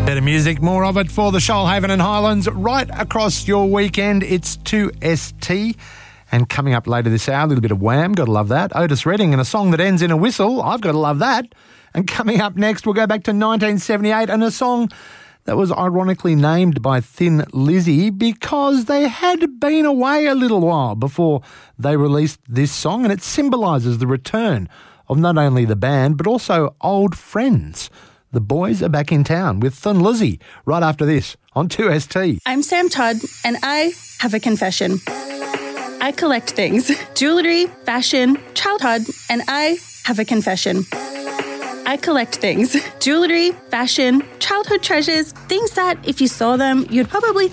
Better music, more of it for the Shoalhaven and Highlands right across your weekend. It's 2ST. And coming up later this hour, a little bit of Wham, got to love that. Otis Redding and a song that ends in a whistle, I've got to love that. And coming up next, we'll go back to 1978 and a song that was ironically named by Thin Lizzy because they had been away a little while before they released this song, and it symbolises the return of not only the band but also old friends. The boys are back in town with Thin Lizzy right after this on 2ST. I'm Sam Todd, and I have a confession. I collect things. Jewelry, fashion, childhood, and I have a confession. I collect things. Jewelry, fashion, childhood treasures, things that if you saw them, you'd probably